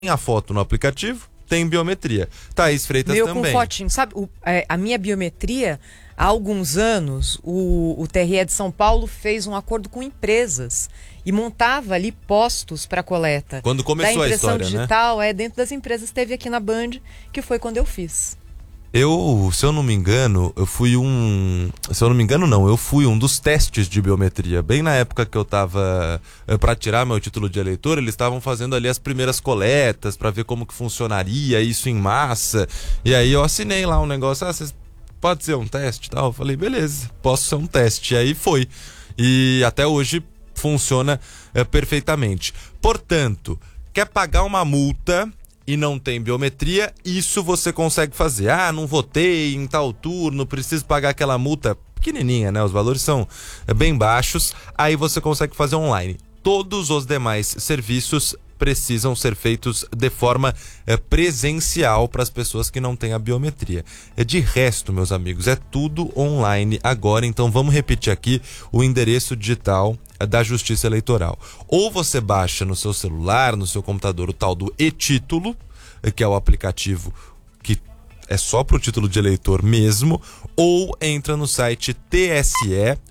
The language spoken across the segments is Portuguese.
a foto no aplicativo, tem biometria. Thaís Freitas também. Com fotinho. Sabe, a minha biometria, há alguns anos, o TRE de São Paulo fez um acordo com empresas e montava ali postos para coleta. Quando começou a história, digital, né? Dentro das empresas, teve aqui na Band, que foi quando eu fiz. Se eu não me engano, eu fui um dos testes de biometria. Bem na época que eu tava para tirar meu título de eleitor, eles estavam fazendo ali as primeiras coletas para ver como que funcionaria isso em massa. E aí eu assinei lá um negócio, pode ser um teste e tal. Eu falei, beleza, posso ser um teste. E aí foi. E até hoje funciona perfeitamente. Portanto, quer pagar uma multa e não tem biometria, isso você consegue fazer. Não votei em tal turno, preciso pagar aquela multa pequenininha, né? Os valores são bem baixos. Aí você consegue fazer online. Todos os demais serviços precisam ser feitos de forma presencial para as pessoas que não têm a biometria. De resto, meus amigos, é tudo online agora. Então vamos repetir aqui o endereço digital da Justiça Eleitoral. Ou você baixa no seu celular, no seu computador, o tal do e-título, que é o aplicativo que é só para o título de eleitor mesmo, ou entra no site tse.jus.br.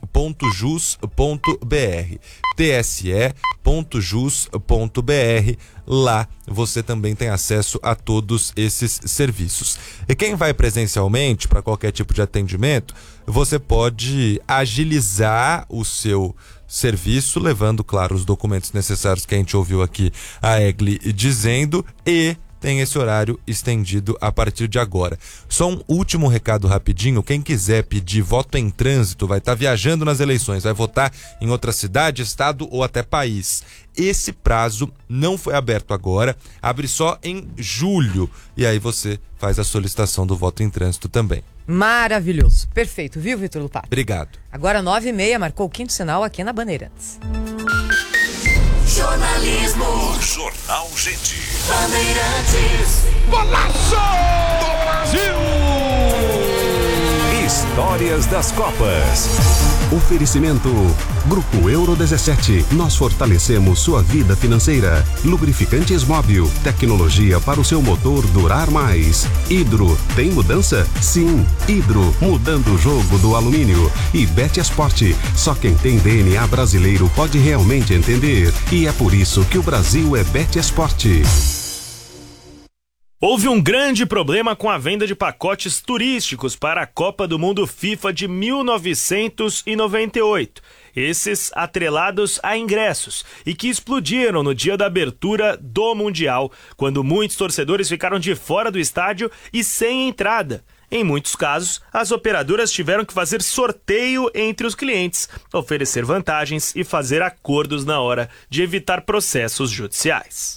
tse.jus.br. Lá você também tem acesso a todos esses serviços. E quem vai presencialmente para qualquer tipo de atendimento, você pode agilizar o seu serviço, levando, claro, os documentos necessários que a gente ouviu aqui a Egli dizendo, e tem esse horário estendido a partir de agora. Só um último recado rapidinho: quem quiser pedir voto em trânsito, vai estar viajando nas eleições, vai votar em outra cidade, estado ou até país. Esse prazo não foi aberto agora, abre só em julho. E aí você faz a solicitação do voto em trânsito também. Maravilhoso. Perfeito, viu, Vitor Lupato? Obrigado. Agora 9h30, marcou o quinto sinal aqui na Bandeirantes. Jornalismo. Jornal Gente. Bandeirantes. Golaço do Brasil! Histórias das Copas. Oferecimento Grupo Euro 17. Nós fortalecemos sua vida financeira. Lubrificantes Móbil. Tecnologia para o seu motor durar mais. Hidro. Tem mudança? Sim. Hidro. Mudando o jogo do alumínio. E Betesport. Só quem tem DNA brasileiro pode realmente entender. E é por isso que o Brasil é Betesport. Houve um grande problema com a venda de pacotes turísticos para a Copa do Mundo FIFA de 1998. Esses atrelados a ingressos e que explodiram no dia da abertura do Mundial, quando muitos torcedores ficaram de fora do estádio e sem entrada. Em muitos casos, as operadoras tiveram que fazer sorteio entre os clientes, oferecer vantagens e fazer acordos na hora de evitar processos judiciais.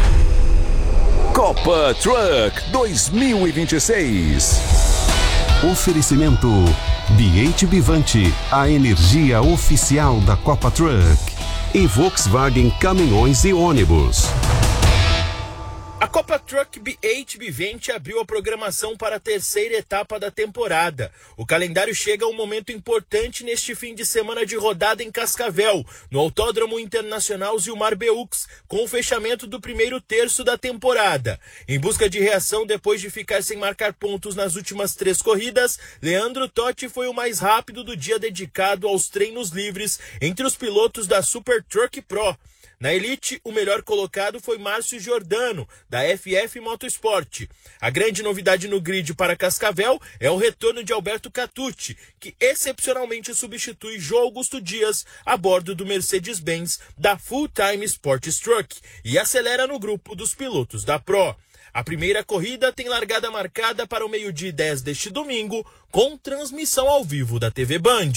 Copa Truck 2026. Oferecimento BH Bivante, a energia oficial da Copa Truck. E Volkswagen Caminhões e Ônibus. A Copa Truck BH Bivante abriu a programação para a terceira etapa da temporada. O calendário chega a um momento importante neste fim de semana de rodada em Cascavel, no Autódromo Internacional Zilmar Beux, com o fechamento do primeiro terço da temporada. Em busca de reação depois de ficar sem marcar pontos nas últimas 3 corridas, Leandro Totti foi o mais rápido do dia dedicado aos treinos livres entre os pilotos da Super Truck Pro. Na Elite, o melhor colocado foi Márcio Giordano, da FF Motorsport. A grande novidade no grid para Cascavel é o retorno de Alberto Catucci, que excepcionalmente substitui João Augusto Dias a bordo do Mercedes-Benz da Full Time Sports Truck e acelera no grupo dos pilotos da Pro. A primeira corrida tem largada marcada para o 12h10 deste domingo, com transmissão ao vivo da TV Band.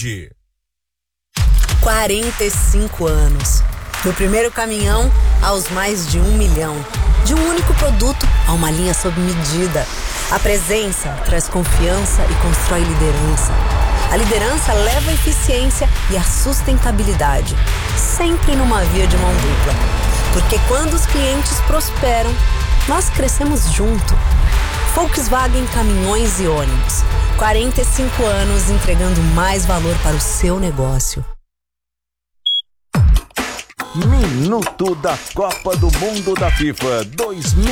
45 anos. Do primeiro caminhão aos mais de 1 milhão. De um único produto a uma linha sob medida. A presença traz confiança e constrói liderança. A liderança leva a eficiência e a sustentabilidade. Sempre numa via de mão dupla. Porque quando os clientes prosperam, nós crescemos junto. Volkswagen Caminhões e Ônibus. 45 anos entregando mais valor para o seu negócio. Minuto da Copa do Mundo da FIFA 2000.